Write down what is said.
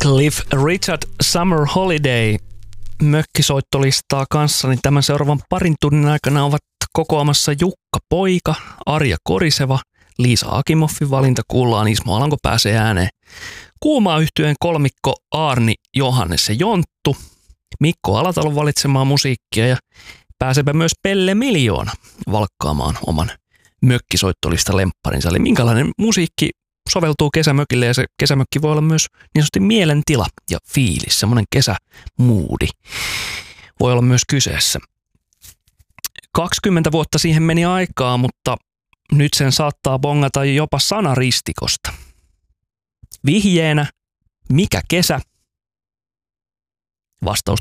Cliff Richard Summer Holiday mökkisoittolistaa kanssani tämän seuraavan parin tunnin aikana ovat kokoamassa Jukka Poika, Arja Koriseva, Liisa Akimoffin valinta kuullaan, Ismo Alanko pääsee ääneen. Kuumaa yhtyeen kolmikko Aarni, Johannes ja Jonttu, Mikko Alatalon valitsemaa musiikkia ja pääsepä myös Pelle Miljoona valkkaamaan oman mökkisoittolista lempparinsa. Eli minkälainen musiikki soveltuu kesämökille ja se kesämökki voi olla myös niin sanotusti mielentila ja fiilis, semmoinen kesämoodi voi olla myös kyseessä. 20 vuotta siihen meni aikaa, mutta nyt sen saattaa bongata jopa sanaristikosta. Vihjeenä, mikä kesä? Vastaus